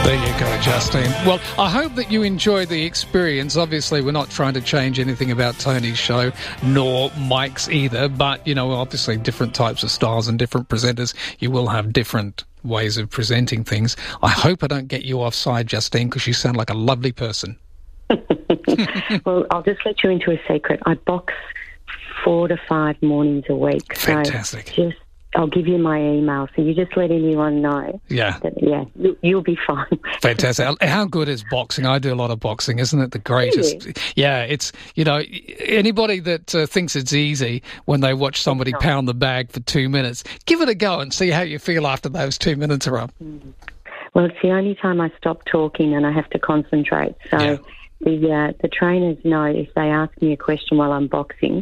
There you go, Justine. Well, I hope that you enjoy the experience. Obviously, we're not trying to change anything about Tony's show, nor Mike's either, but, you know, obviously different types of styles and different presenters. You will have different ways of presenting things. I hope I don't get you offside, Justine, because you sound like a lovely person. Well, I'll just let you into a secret. I box 4 to 5 mornings a week. Fantastic. So I'll give you my email, so you just let anyone know. Yeah. You'll be fine. Fantastic. How good is boxing? I do a lot of boxing. Isn't it the greatest? Really? Yeah, it's, you know, anybody that thinks it's easy when they watch somebody pound the bag for 2 minutes, give it a go and see how you feel after those 2 minutes are up. Well, it's the only time I stop talking and I have to concentrate. So the trainers know if they ask me a question while I'm boxing,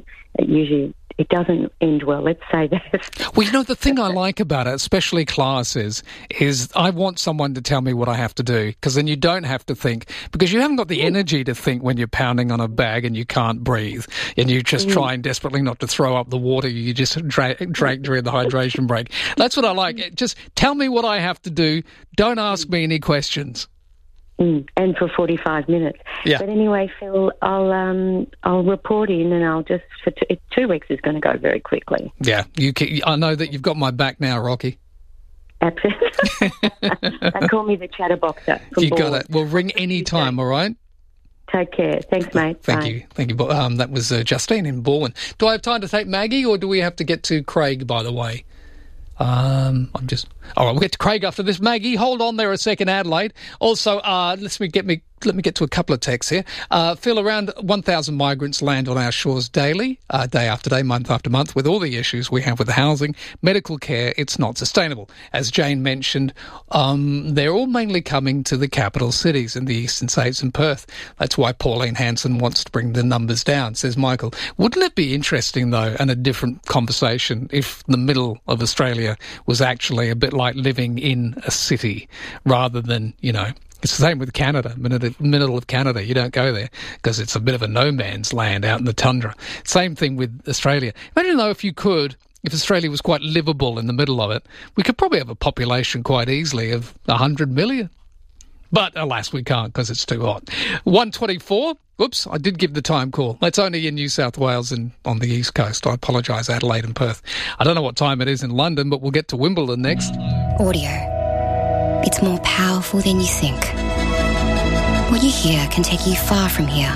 it doesn't end well, let's say that. Well, you know, the thing I like about it, especially classes, is I want someone to tell me what I have to do, because then you don't have to think, because you haven't got the energy to think when you're pounding on a bag and you can't breathe, and you're just trying desperately not to throw up the water you just drank during the hydration break. That's what I like. Just tell me what I have to do. Don't ask me any questions. And for 45 minutes. Yeah. But anyway, Phil, I'll report in, and I'll just for 2 weeks is going to go very quickly. Yeah, I know that you've got my back now, Rocky. Absolutely. They call me the chatterboxer. You got it. Well, ring any time, all right? Take care. Thanks, mate. Thank you. That was Justine in Baldwin. Do I have time to take Maggie, or do we have to get to Craig, by the way? All right, we'll get to Craig after this. Maggie, hold on there a second, Adelaide. Also, let me get to a couple of texts here. Phil, around 1,000 migrants land on our shores daily, day after day, month after month, with all the issues we have with housing, medical care. It's not sustainable. As Jane mentioned, they're all mainly coming to the capital cities in the eastern states and Perth. That's why Pauline Hanson wants to bring the numbers down, says Michael. Wouldn't it be interesting, though, and a different conversation if the middle of Australia was actually a bit like living in a city rather than, you know, it's the same with Canada, middle of Canada. You don't go there because it's a bit of a no man's land out in the tundra. Same thing with Australia. Imagine, though, if Australia was quite livable in the middle of it, we could probably have a population quite easily of 100 million. But alas, we can't because it's too hot. 1:24. Oops, I did give the time call. That's only in New South Wales and on the East Coast. I apologise, Adelaide and Perth. I don't know what time it is in London, but we'll get to Wimbledon next. Audio. It's more powerful than you think. What you hear can take you far from here.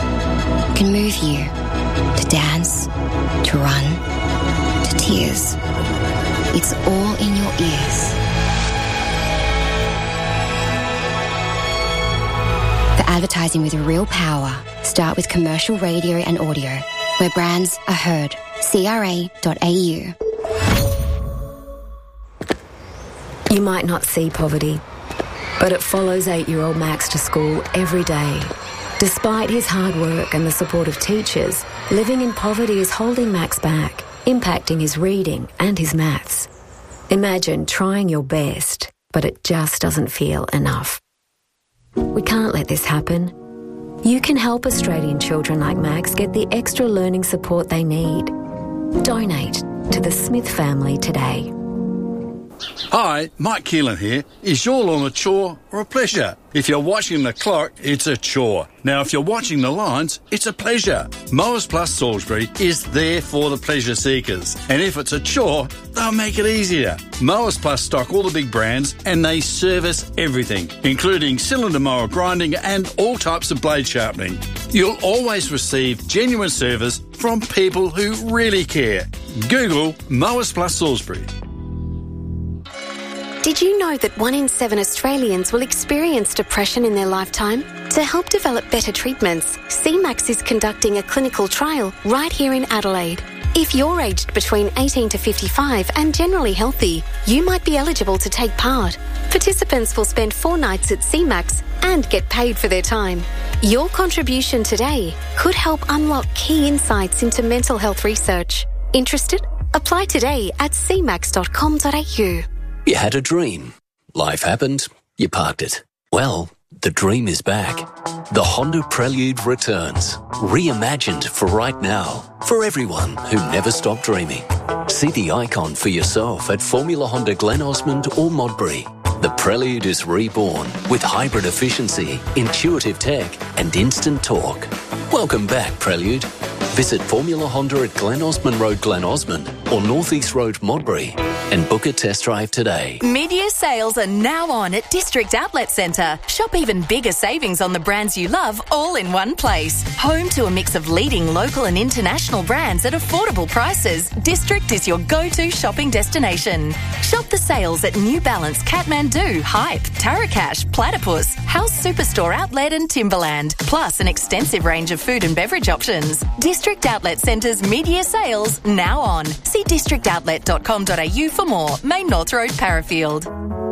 It can move you to dance, to run, to tears. It's all in your ears. For advertising with real power, start with commercial radio and audio, where brands are heard. CRA.au. You might not see poverty, but it follows 8-year-old Max to school every day. Despite his hard work and the support of teachers, living in poverty is holding Max back, impacting his reading and his maths. Imagine trying your best, but it just doesn't feel enough. We can't let this happen. You can help Australian children like Max get the extra learning support they need. Donate to the Smith family today. Hi, Mike Keelan here. Is your lawn a chore or a pleasure? If you're watching the clock, it's a chore. Now, if you're watching the lines, it's a pleasure. Mowers Plus Salisbury is there for the pleasure seekers. And if it's a chore, they'll make it easier. Mowers Plus stock all the big brands and they service everything, including cylinder mower grinding and all types of blade sharpening. You'll always receive genuine service from people who really care. Google Mowers Plus Salisbury. Did you know that 1 in 7 Australians will experience depression in their lifetime? To help develop better treatments, CMAX is conducting a clinical trial right here in Adelaide. If you're aged between 18 to 55 and generally healthy, you might be eligible to take part. Participants will spend 4 nights at CMAX and get paid for their time. Your contribution today could help unlock key insights into mental health research. Interested? Apply today at cmax.com.au. You had a dream. Life happened. You parked it. Well, the dream is back. The Honda Prelude returns. Reimagined for right now. For everyone who never stopped dreaming. See the icon for yourself at Formula Honda Glen Osmond or Modbury. The Prelude is reborn with hybrid efficiency, intuitive tech, and instant torque. Welcome back, Prelude. Visit Formula Honda at Glen Osmond Road, Glen Osmond, or North East Road, Modbury, and book a test drive today. Mid-year sales are now on at District Outlet Centre. Shop even bigger savings on the brands you love all in one place. Home to a mix of leading local and international brands at affordable prices, District is your go-to shopping destination. Shop the sales at New Balance, Kathmandu, Hype, Tarakash, Platypus, House Superstore Outlet and Timberland, plus an extensive range of food and beverage options. District Outlet Centre's mid-year sales now on. See districtoutlet.com.au for more. Main North Road, Parafield.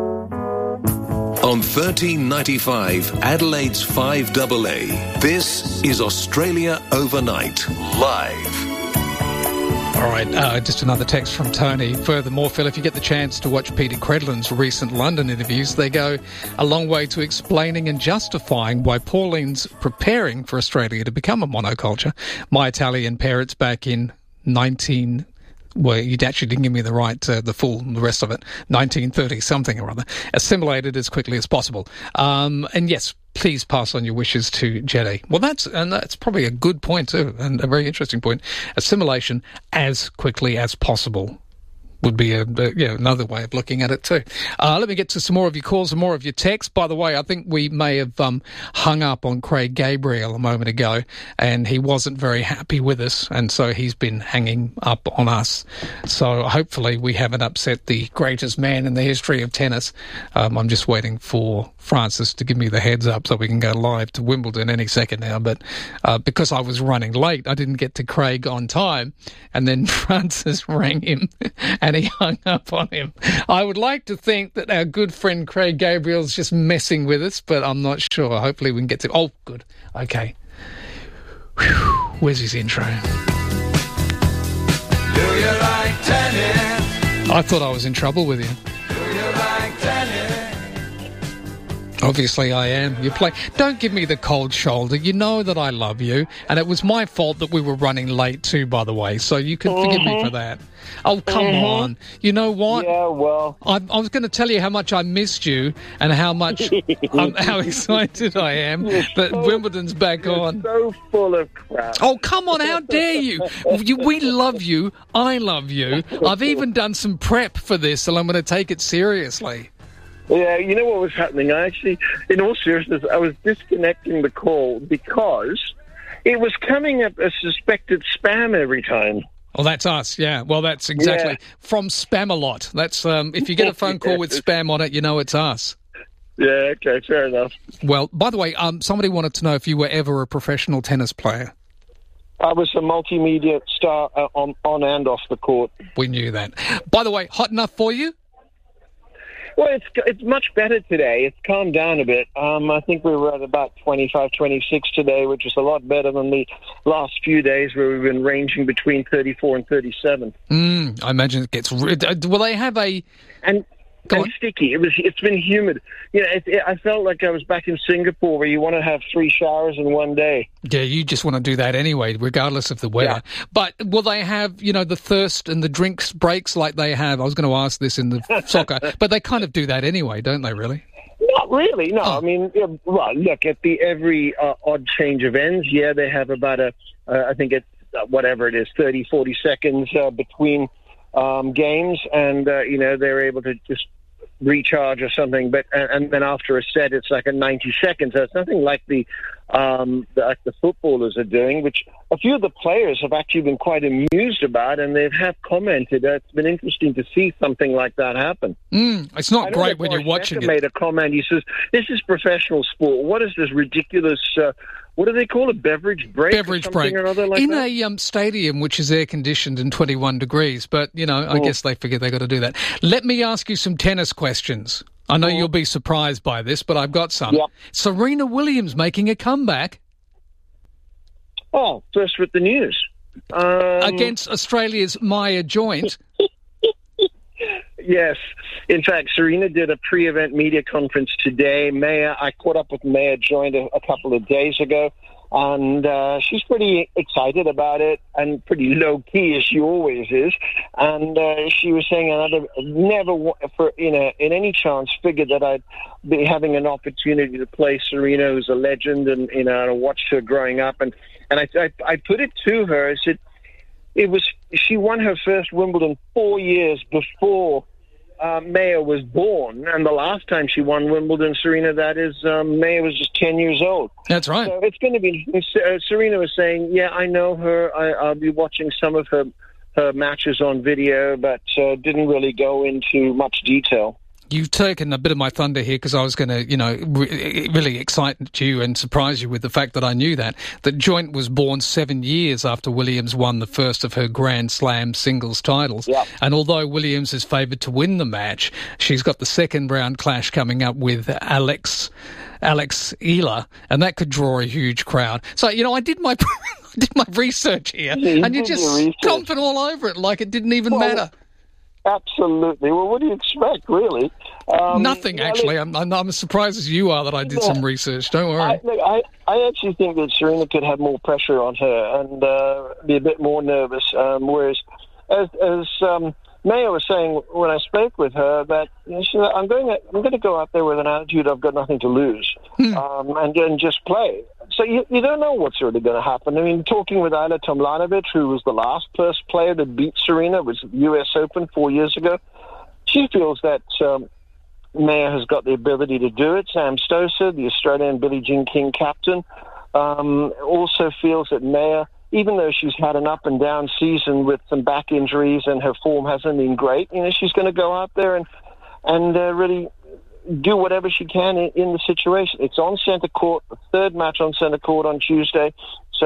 On 1395 Adelaide's 5AA, this is Australia Overnight, live. All right, just another text from Tony. Furthermore, Phil, if you get the chance to watch Peter Credlin's recent London interviews, they go a long way to explaining and justifying why Pauline's preparing for Australia to become a monoculture. My Italian parents back in well, you actually didn't give me the right, the rest of it, 1930 something or other, assimilated as quickly as possible. And yes, please pass on your wishes to Jetty. Well, that's probably a good point too, and a very interesting point. Assimilation as quickly as possible would be another way of looking at it too. Let me get to some more of your calls and more of your texts. By the way, I think we may have hung up on Craig Gabriel a moment ago, and he wasn't very happy with us, and so he's been hanging up on us. So hopefully we haven't upset the greatest man in the history of tennis. I'm just waiting for Francis to give me the heads up so we can go live to Wimbledon any second now. But because I was running late, I didn't get to Craig on time, and then Francis rang him and he hung up on him. I would like to think that our good friend Craig Gabriel's just messing with us, but I'm not sure. Hopefully we can get to... Oh, good. Okay. Whew. Where's his intro? Do you like tennis? I thought I was in trouble with you. Do you like tennis? Obviously I am. You play. Don't give me the cold shoulder. You know that I love you, and it was my fault that we were running late too, by the way, so you can forgive me for that. Oh, come on. You know what? Yeah, well... I was going to tell you how much I missed you and how much... how excited I am that Wimbledon's back on. So full of crap. Oh, come on, how dare you? We love you. I love you. I've even done some prep for this, and I'm going to take it seriously. Yeah, you know what was happening? I actually, in all seriousness, I was disconnecting the call because it was coming up as suspected spam every time. Well, that's us, yeah. Well, that's exactly from Spamalot. That's if you get a phone call with spam on it, you know it's us. Yeah, okay, fair enough. Well, by the way, somebody wanted to know if you were ever a professional tennis player. I was a multimedia star on and off the court. We knew that. By the way, hot enough for you? Well, it's much better today. It's calmed down a bit. I think we were at about 25, 26 today, which is a lot better than the last few days where we've been ranging between 34 and 37. I imagine it gets... Will they have a... And sticky. It's been humid. You know, I felt like I was back in Singapore where you want to have 3 showers in one day. Yeah, you just want to do that anyway, regardless of the weather. Yeah. But will they have, the thirst and the drinks breaks like they have? I was going to ask this in the soccer, but they kind of do that anyway, don't they, really? Not really, no. Oh. I mean, well, look, at every odd change of ends, they have about I think it's, whatever it is, 30, 40 seconds between games, and they're able to just recharge or something. But and then after a set, it's like a 90 seconds. So it's nothing like the footballers are doing, which a few of the players have actually been quite amused about, and they have commented. It's been interesting to see something like that happen. It's not great when you're watching it. Made a comment. He says, "This is professional sport. What is this ridiculous?" What do they call it? Beverage break? Beverage break. Or other like in that? A stadium which is air-conditioned and 21 degrees. But, I guess they figure they've got to do that. Let me ask you some tennis questions. I know you'll be surprised by this, but I've got some. Yep. Serena Williams making a comeback. Oh, first with the news. Against Australia's Maya Joint. Yes. In fact, Serena did a pre-event media conference today. I caught up with Maya Joint a couple of days ago. And she's pretty excited about it and pretty low-key, as she always is. And she was saying in any chance figured that I'd be having an opportunity to play Serena, who's a legend, and I watched her growing up. And I put it to her, I said, she won her first Wimbledon 4 years before Maya was born, and the last time she won Wimbledon, Serena, that is, Maya was just 10 years old. That's right. So it's going to be. Serena was saying, "Yeah, I know her. I'll be watching some of her matches on video, but didn't really go into much detail." You've taken a bit of my thunder here because I was going to, really excite you and surprise you with the fact that I knew that Joint was born 7 years after Williams won the first of her Grand Slam singles titles. Yep. And although Williams is favoured to win the match, she's got the second round clash coming up with Alex Ela, and that could draw a huge crowd. So, I did my research here, and you just stomping all over it like it didn't even matter. Absolutely. Well, what do you expect, really? Nothing, actually. I'm as surprised as you are that I did some research. Don't worry. I actually think that Serena could have more pressure on her and be a bit more nervous. Whereas, as Maya was saying when I spoke with her, that she said, I'm going to go out there with an attitude I've got nothing to lose, and then just play. So you don't know what's really going to happen. I mean, talking with Ayla Tomljanovic, who was the last first player to beat Serena, was the U.S. Open 4 years ago, she feels that Maya has got the ability to do it. Sam Stosur, the Australian Billie Jean King captain, also feels that Maya, even though she's had an up-and-down season with some back injuries and her form hasn't been great, she's going to go out there and really do whatever she can in the situation. It's on centre court, the third match on centre court on Tuesday,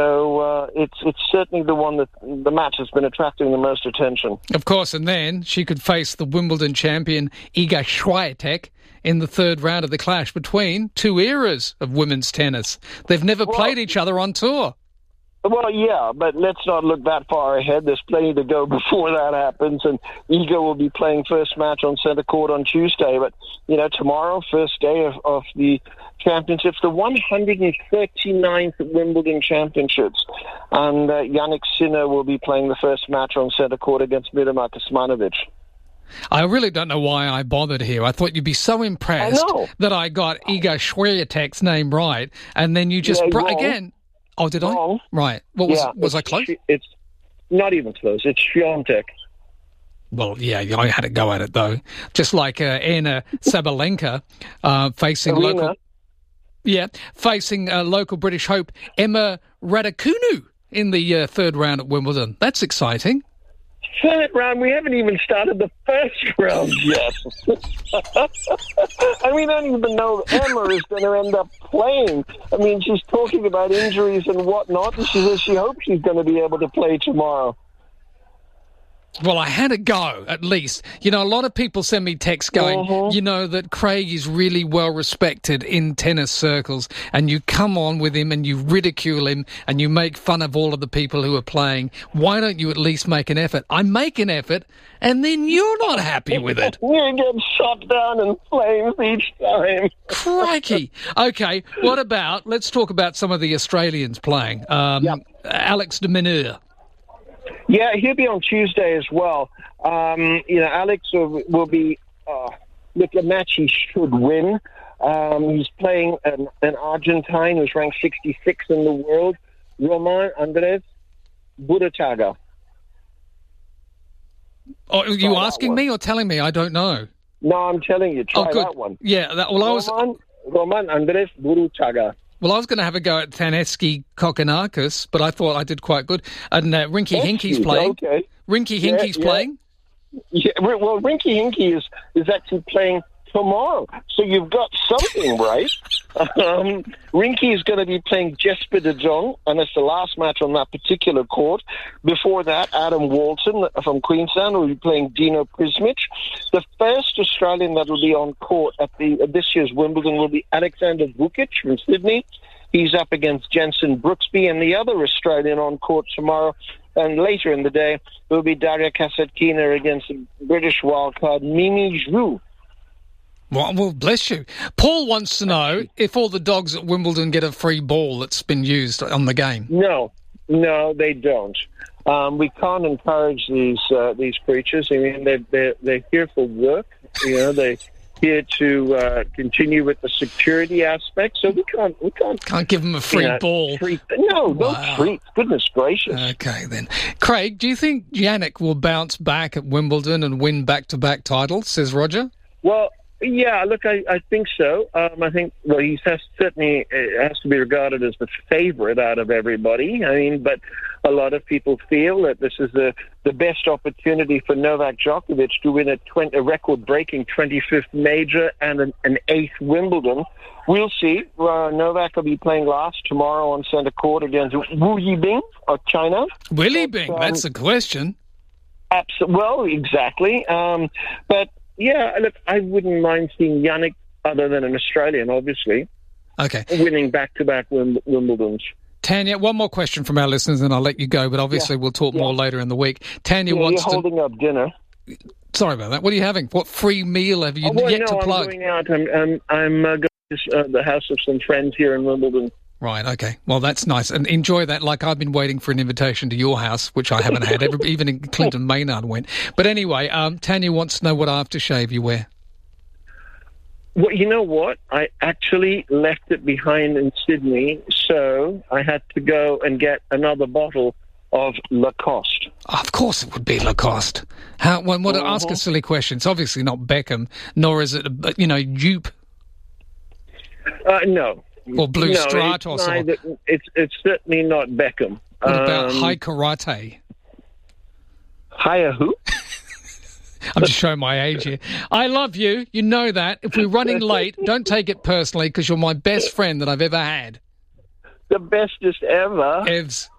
so it's certainly the match that's been attracting the most attention. Of course, and then she could face the Wimbledon champion Iga Swiatek in the third round of the clash between two eras of women's tennis. They've never played each other on tour. Well, yeah, but let's not look that far ahead. There's plenty to go before that happens, and Iga will be playing first match on centre court on Tuesday. But, tomorrow, first day of the championships, the 139th Wimbledon Championships, and Jannik Sinner will be playing the first match on centre court against Miroslav Kecmanovic. I really don't know why I bothered here. I thought you'd be so impressed that I got Iga Swiatek's name right, and then you just again. Oh, did I? Right. Was I close? It's not even close. It's Swiatek. Well, yeah, I had a go at it, though. Just like Anna Sabalenka facing local British hope Emma Raducanu in the third round at Wimbledon. That's exciting. Third round? We haven't even started the first round yet. And we don't even know if Emma is going to end up playing. I mean, she's talking about injuries and whatnot, and she says she hopes she's going to be able to play tomorrow. Well, I had a go, at least. A lot of people send me texts going, that Craig is really well respected in tennis circles, and you come on with him and you ridicule him and you make fun of all of the people who are playing. Why don't you at least make an effort? I make an effort, and then you're not happy with it. You get shot down in flames each time. Crikey. Okay, let's talk about some of the Australians playing. Alex de Minaur. Yeah, he'll be on Tuesday as well. Alex will be with the match he should win. He's playing an Argentine who's ranked 66 in the world, Roman Andres Burruchaga. Oh, are you asking me or telling me? I don't know. No, I'm telling you. Try that one. Yeah, Roman Andres Burruchaga. Well, I was going to have a go at Thaneski Kokkinakis, but I thought I did quite good. And Rinky Hinky's playing. Okay. Rinky Hinky's playing? Yeah, well, Rinky Hinky is actually playing tomorrow. So you've got something right. Rinky is going to be playing Jesper de Jong, and it's the last match on that particular court. Before that, Adam Walton from Queensland will be playing Dino Prismic. The first Australian that will be on court at this year's Wimbledon will be Alexander Vukic from Sydney. He's up against Jensen Brooksby, and the other Australian on court tomorrow and later in the day will be Daria Kasatkina against British wildcard Mimi Zhu. Well, bless you. Paul wants to know if all the dogs at Wimbledon get a free ball that's been used on the game. No, they don't. We can't encourage these creatures. I mean, they're here for work. They're here to continue with the security aspect. So we can't give them a free ball. No treat. Goodness gracious. Okay, then. Craig, do you think Jannik will bounce back at Wimbledon and win back-to-back titles, says Roger? Well, yeah, look, I think so. I think, well, he certainly has to be regarded as the favourite out of everybody. I mean, but a lot of people feel that this is the best opportunity for Novak Djokovic to win a record-breaking 25th major and an 8th Wimbledon. We'll see. Novak will be playing last tomorrow on centre court against Wu Yibing of China. Will he be? That's the question. Well, exactly. But yeah, look, I wouldn't mind seeing Jannik, other than an Australian, obviously, winning back-to-back Wimbledons. Tanya, one more question from our listeners, and I'll let you go, but obviously we'll talk more later in the week. Tanya wants you're holding up dinner. Sorry about that. What are you having? What free meal have you yet to plug? I'm going out. I'm going to the house of some friends here in Wimbledon. Right, okay. Well, that's nice. And enjoy that. Like, I've been waiting for an invitation to your house, which I haven't had. Even Clinton Maynard went. But anyway, Tanya wants to know what aftershave you wear. Well, you know what? I actually left it behind in Sydney, so I had to go and get another bottle of Lacoste. Of course it would be Lacoste. Ask a silly question. It's obviously not Beckham, nor is it, dupe. No. Or Blue Stratos. It's certainly not Beckham. What about High Karate? Higher who? I'm just showing my age here. I love you. You know that. If we're running late, don't take it personally, because you're my best friend that I've ever had. The bestest ever. Evs.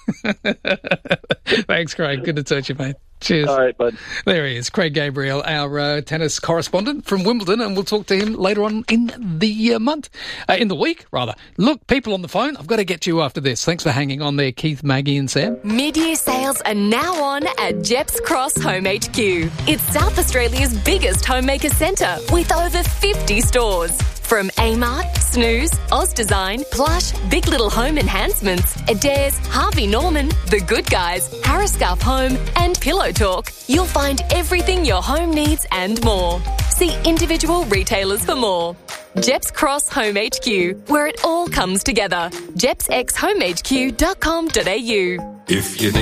Thanks, Craig. Good to touch you, mate. Cheers. All right, bud. There he is, Craig Gabriel, our tennis correspondent from Wimbledon, and we'll talk to him later on in the in the week, rather. Look, people on the phone, I've got to get to you after this. Thanks for hanging on there, Keith, Maggie and Sam. Mid-year sales are now on at Jeps Cross Home HQ. It's South Australia's biggest homemaker centre with over 50 stores. From Amart, Snooze, Oz Design, Plush, Big Little Home Enhancements, Adairs, Harvey Norman, The Good Guys, Harriscarf Home and Pillow Talk, you'll find everything your home needs and more. See individual retailers for more. Jeps Cross Home HQ, where it all comes together. JepsXHomeHQ.com.au. If you need